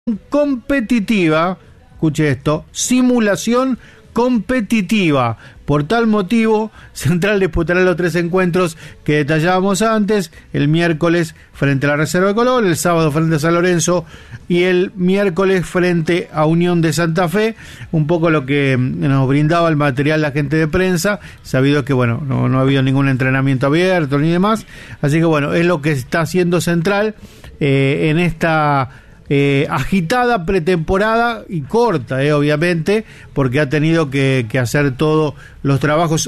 competitiva, escuche esto, simulación competitiva. Por tal motivo, Central disputará los 3 encuentros que detallábamos antes: el miércoles frente a la Reserva de Colón, el sábado frente a San Lorenzo y el miércoles frente a Unión de Santa Fe. Un poco lo que nos brindaba el material la gente de prensa, sabido que bueno, no ha habido ningún entrenamiento abierto ni demás, así que bueno, es lo que está haciendo Central en esta agitada pretemporada y corta, obviamente, porque ha tenido que hacer todos los trabajos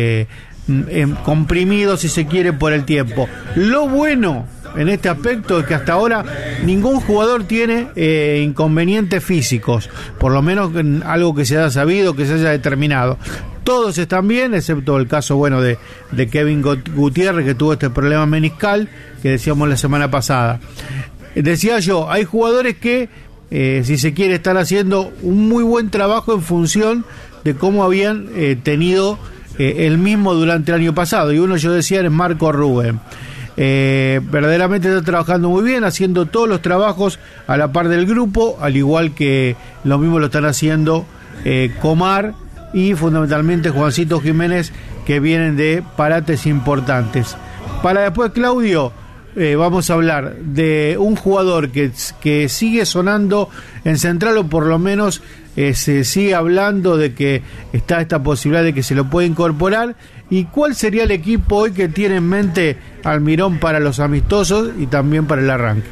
comprimidos, si se quiere, por el tiempo. Lo bueno en este aspecto es que hasta ahora ningún jugador tiene inconvenientes físicos, por lo menos algo que se haya sabido, que se haya determinado. Todos están bien, excepto el caso de Kevin Gutiérrez, que tuvo este problema meniscal que decíamos la semana pasada. Decía yo, hay jugadores que, si se quiere, están haciendo un muy buen trabajo en función de cómo habían tenido el mismo durante el año pasado. Y uno, yo decía, es Marco Rubén. Verdaderamente está trabajando muy bien, haciendo todos los trabajos a la par del grupo, al igual que lo mismo lo están haciendo Comar y fundamentalmente Juancito Jiménez, que vienen de parates importantes. Para después, Claudio, vamos a hablar de un jugador que sigue sonando en Central, o por lo menos se sigue hablando de que está esta posibilidad de que se lo pueda incorporar. ¿Y cuál sería el equipo hoy que tiene en mente Almirón para los amistosos y también para el arranque?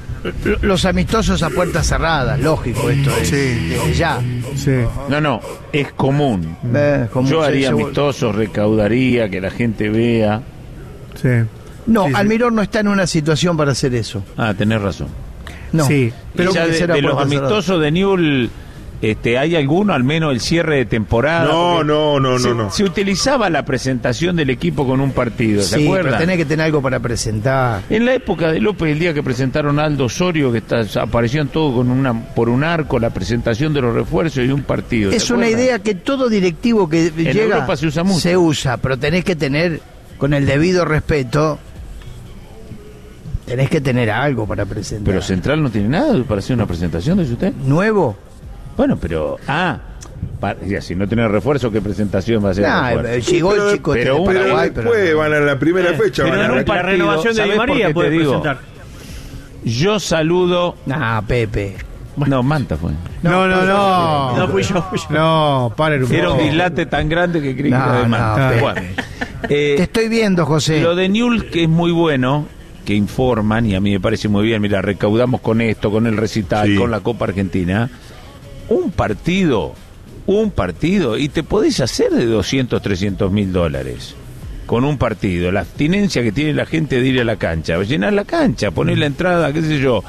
Los amistosos a puertas cerradas, lógico esto es, sí, desde ya. Sí. No, es común. Yo haría amistosos, recaudaría, que la gente vea. Sí. No, sí, Almirón no está en una situación para hacer eso. Ah, tenés razón. No. Sí, pero ya de los amistosos de Newell, ¿hay alguno, al menos el cierre de temporada? No. Se utilizaba la presentación del equipo con un partido, ¿se acuerdan? Pero tenés que tener algo para presentar. En la época de López, el día que presentaron a Aldo Osorio, que aparecían todos por un arco, la presentación de los refuerzos y un partido. Es una idea que todo directivo que en llega Europa se usa mucho. Se usa, pero tenés que tener, con el debido respeto, tenés que tener algo para presentar. Pero Central no tiene nada para hacer una presentación, ¿de usted? ¿Nuevo? Bueno, pero... ya, si no tiene refuerzo, ¿qué presentación va a ser? Llegó el chico de Paraguay, después van a la primera fecha. Pero no, para la renovación de Di María puede presentar. Yo saludo... Pepe. No, Manta fue. No fui yo. No, paren un poco. Era un dislate tan grande que creí que era de Manta. Bueno, te estoy viendo, José. Lo de Newell, que es muy bueno, que informan, y a mí me parece muy bien. Mira, recaudamos con esto, con el recital, con la Copa Argentina. Un partido, y te podés hacer de 200, 300 mil dólares con un partido. La abstinencia que tiene la gente de ir a la cancha, llenar la cancha, poner la entrada, qué sé yo,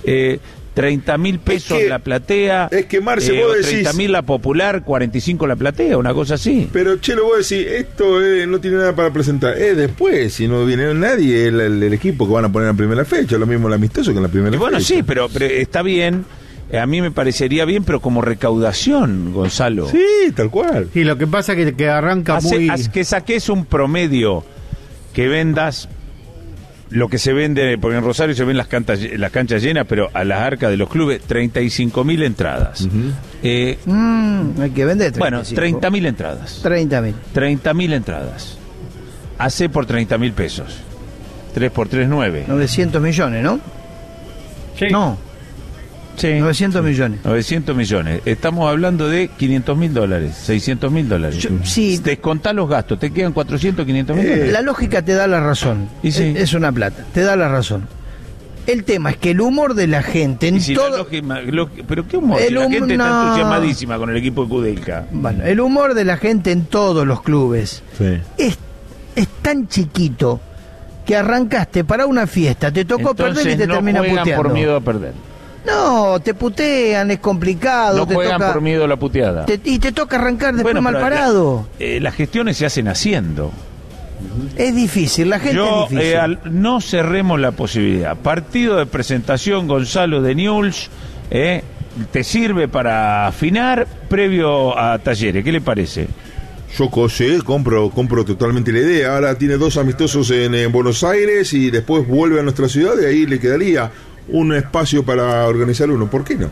30.000 pesos la platea, es que Marce, vos decís 30.000 la popular, 45 la platea, una cosa así. Pero Chelo, vos decís, esto no tiene nada para presentar, después, si no viene nadie, el equipo que van a poner en primera fecha, lo mismo el amistoso que en la primera fecha. Bueno, sí, pero está bien. A mí me parecería bien, pero como recaudación, Gonzalo. Sí, tal cual. Y lo que pasa es que arranca que saques un promedio, que vendas lo que se vende, porque en Rosario se ven las canchas llenas, pero a las arcas de los clubes, 35.000 entradas. Hay que vender 35. Bueno, 30.000 entradas. 30.000. 30.000 entradas. Hace por 30.000 pesos. 3 por 3, 9. 900 millones, ¿no? Sí. No. Sí. 900 millones. 900 millones. Estamos hablando de 500 mil dólares, 600 mil dólares. Sí. Descontá los gastos, te quedan 400, 500 mil dólares. La lógica te da la razón. Y sí. Es una plata, te da la razón. El tema es que el humor de la gente en si todo... pero qué humor, si la gente está entusiasmadísima con el equipo de Kudelka. Bueno, el humor de la gente en todos los clubes es tan chiquito que arrancaste para una fiesta, te tocó perder y te termina puteando. No juegan por miedo a perder. No, te putean, es complicado. No juegan por miedo a la puteada. Y te toca arrancar después mal parado. Las gestiones se hacen haciendo. Es difícil, la gente es difícil. No cerremos la posibilidad. Partido de presentación, Gonzalo, de Newell's, te sirve para afinar previo a Talleres. ¿Qué le parece? Yo compro totalmente la idea. Ahora tiene 2 amistosos en Buenos Aires y después vuelve a nuestra ciudad y ahí le quedaría un espacio para organizar uno, ¿por qué no?